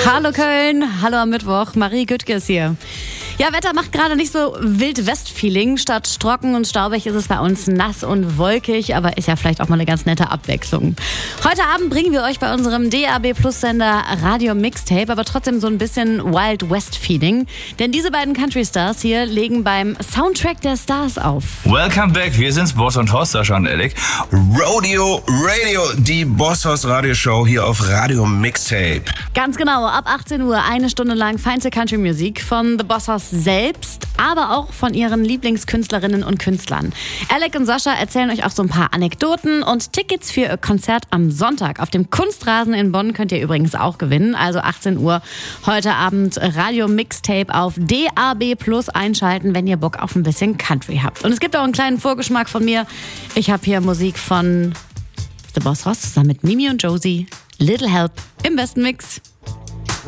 Hallo Köln, hallo am Mittwoch, Marie Güttke ist hier. Ja, Wetter macht gerade nicht so Wild-West-Feeling. Statt trocken und staubig ist es bei uns nass und wolkig, aber ist ja vielleicht auch mal eine ganz nette Abwechslung. Heute Abend bringen wir euch bei unserem DAB+-Sender Radio Mixtape aber trotzdem so ein bisschen Wild-West-Feeling. Denn diese beiden Country-Stars hier legen beim Soundtrack der Stars auf. Welcome back, wir sind's, Boss und Horst, Sascha und Alec. Rodeo Radio, die Boss Horst Radioshow hier auf Radio Mixtape. Ganz genau, ab 18 Uhr eine Stunde lang feinste Country-Musik von The Boss Horst selbst, aber auch von ihren Lieblingskünstlerinnen und Künstlern. Alec und Sascha erzählen euch auch so ein paar Anekdoten und Tickets für ihr Konzert am Sonntag. Auf dem Kunstrasen in Bonn könnt ihr übrigens auch gewinnen, also 18 Uhr heute Abend Radio Mixtape auf DAB+ einschalten, wenn ihr Bock auf ein bisschen Country habt. Und es gibt auch einen kleinen Vorgeschmack von mir. Ich habe hier Musik von The Boss Horst zusammen mit Mimi und Josie. Little Help im besten Mix.